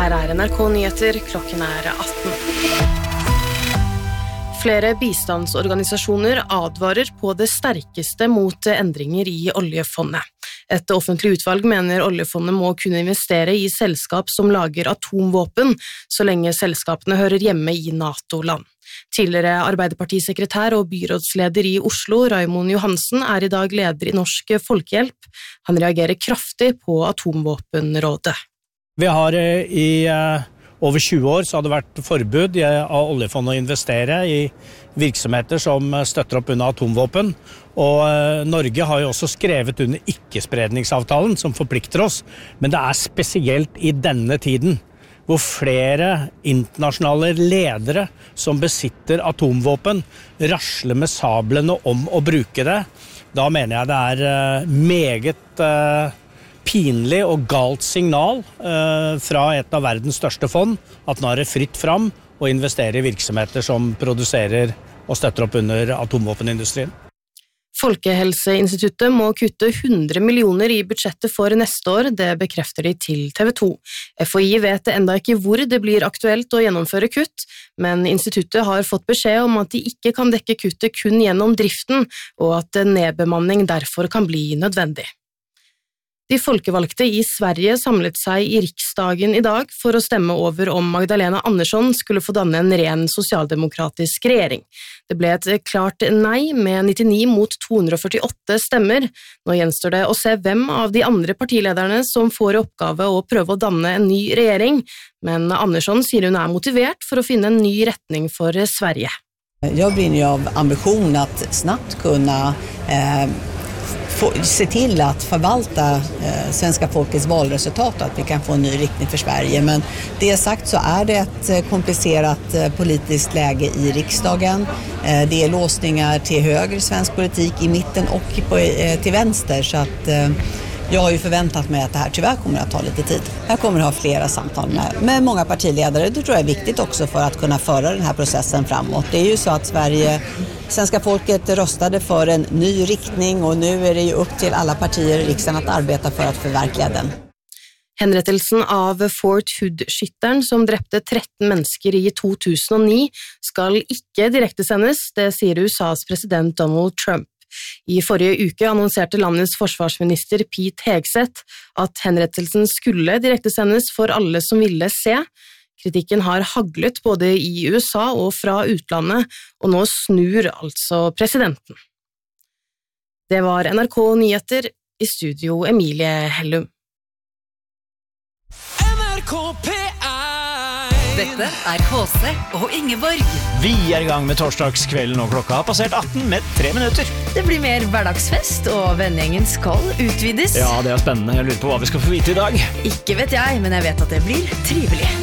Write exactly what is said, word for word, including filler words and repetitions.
Her er N R K Nyheter, klokken er atten. Flere bistandsorganisasjoner advarer på det sterkeste mot endringer i oljefondet. Et offentlig utvalg mener oljefondet må kunne investere i selskap som lager atomvåpen, så lenge selskapene hører hjemme i NATO-land. Tidligere Arbeiderpartisekretær og byrådsleder i Oslo, Raimond Johansen, er i dag leder i Norsk Folkehjelp. Han reagerer kraftig på Atomvåpenrådet. Vi har i over tjue år så har det vært forbud av oljefondet å investere i virksomheter som støtter opp under atomvåpen. Og Norge har jo også skrevet under ikke-spredningsavtalen som forplikter oss, men det er spesielt i denne tiden hvor flere internasjonale ledere som besitter atomvåpen rasler med sablene om å bruke det. Da mener jeg det er meget pinlig og galt signal eh, fra et av verdens største fond at nå er det fritt fram å investere i virksomheter som produserer og støtter opp under atomvåpenindustrien. Folkehelseinstituttet må kutte hundre millioner i budsjettet for neste år, det bekrefter de til T V to. F H I vet enda ikke hvor det blir aktuelt å gjennomføre kutt, men instituttet har fått beskjed om at de ikke kan dekke kuttet kun gjennom driften, og at nedbemanning derfor kan bli nødvendig. De folkevalgte i Sverige samlet seg i Riksdagen i dag for å stemme over om Magdalena Andersson skulle få danne en ren sosialdemokratisk regjering. Det ble et klart nei med nittini mot to hundre førtiåtte stemmer. Nå gjenstår det å se hvem av de andre partilederne som får oppgave å prøve å danne en ny regjering, men Andersson sier hun er motivert for å finne en ny retning for Sverige. Jag brinner ju av ambition att snabbt kunna eh... Få, se till att förvalta eh, svenska folkets valresultat och att vi kan få en ny riktning för Sverige. Men det sagt så är det ett eh, komplicerat eh, politiskt läge i riksdagen. Eh, det är låsningar till höger svensk politik i mitten och på, eh, till vänster. Så att eh, jag har ju förväntat mig att det här tyvärr kommer att ta lite tid. Jag kommer att ha flera samtal med, med många partiledare. Det tror jag är viktigt också för att kunna föra den här processen framåt. Det är ju så att Sverige, svenska folket röstade för en ny riktning og nu är det ju upp till alla partier i riksdagen att arbeta för att förverkliga den. Henrettelsen av Fort Hood-skytteren som drepte tretten mennesker i to tusen og ni skal ikke direktesendes, det sier U S A's president Donald Trump. I forrige uke annonserte landets forsvarsminister Pete Hegseth at henrettelsen skulle direktesendes for alle som ville se. Kritikken har haglet både i U S A og fra utlandet, og nå snur altså presidenten. Det var N R K Nyheter, i studio Emilie Hellum. N R K P Dette er K C og Ingeborg. Vi er i gang med torsdagskvelden, og klokka har passert atten med tre minutter. Det blir mer hverdagsfest, og vennegjengen skal utvides. Ja, det er spennende. Jeg lurer på hva vi skal få vite i dag. Ikke vet jeg, men jeg vet at det blir trivelig.